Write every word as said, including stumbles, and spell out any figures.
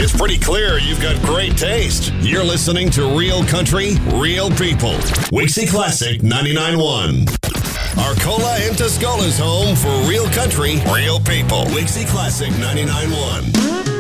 It's pretty clear you've got great taste. You're listening to Real Country, Real People. Wixie Classic ninety-nine point one. Arcola and Tuscola's home for Real Country, Real People. Wixie Classic ninety-nine point one.